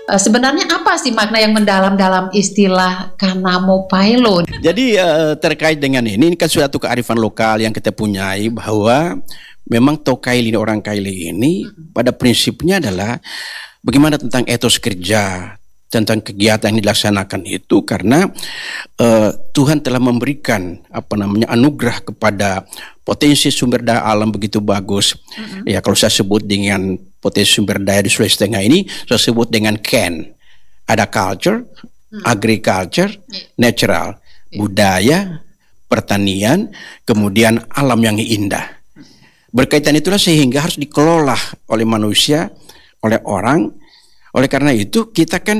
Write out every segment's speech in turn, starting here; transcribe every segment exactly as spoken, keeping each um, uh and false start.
uh, sebenarnya apa sih makna yang mendalam dalam istilah Kanamo Paelo? Jadi uh, terkait dengan ini, ini kan suatu kearifan lokal yang kita punyai bahwa memang Tokaili ini, orang Kaili ini hmm. pada prinsipnya adalah bagaimana tentang etos kerja, tentang kegiatan yang dilaksanakan itu, karena uh, Tuhan telah memberikan apa namanya anugerah kepada potensi sumber daya alam begitu bagus. Mm-hmm. Ya kalau saya sebut dengan potensi sumber daya di Sulawesi Tengah ini, saya sebut dengan Ken. Ada culture, mm-hmm. agriculture, yeah. natural, yeah. budaya, pertanian, kemudian alam yang indah. Mm-hmm. Berkaitan itulah sehingga harus dikelola oleh manusia, oleh orang. Oleh karena itu kita kan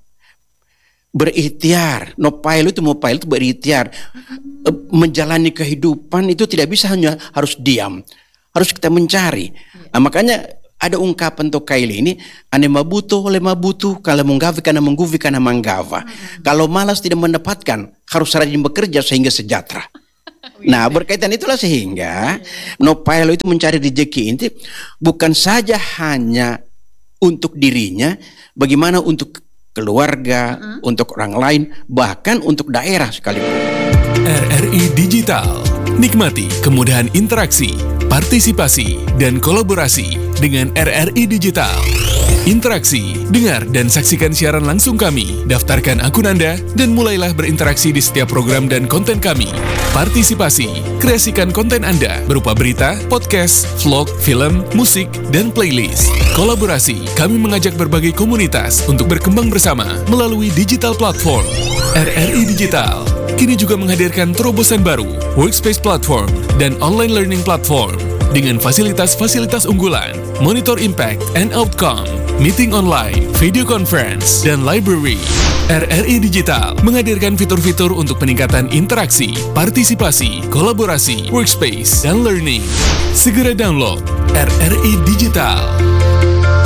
berikhtiar. No paelo itu mau paelo itu berikhtiar. Mm-hmm. Menjalani kehidupan itu tidak bisa hanya harus diam. Harus kita mencari. Yeah. Nah, makanya ada ungkapan Tokaili ini, ane mabuto oleh mabutu, kalau menggavi karena mengguvi karena manggava. Mm-hmm. Kalau malas tidak mendapatkan, harus rajin bekerja sehingga sejahtera. Nah, berkaitan itulah sehingga no paelo itu mencari rezeki inti bukan saja hanya untuk dirinya, bagaimana untuk keluarga, uh-huh. untuk orang lain, bahkan untuk daerah sekalipun. R R I Digital, nikmati kemudahan interaksi, partisipasi, dan kolaborasi dengan R R I Digital. Interaksi, dengar dan saksikan siaran langsung kami, daftarkan akun Anda, dan mulailah berinteraksi di setiap program dan konten kami. Partisipasi, kreasikan konten Anda berupa berita, podcast, vlog, film, musik, dan playlist. Kolaborasi, kami mengajak berbagai komunitas untuk berkembang bersama melalui digital platform. R R I Digital kini juga menghadirkan terobosan baru, workspace platform, dan online learning platform dengan fasilitas-fasilitas unggulan, monitor impact and outcome, meeting online, video conference, dan library. R R I Digital menghadirkan fitur-fitur untuk peningkatan interaksi, partisipasi, kolaborasi, workspace, dan learning. Segera download R R I Digital.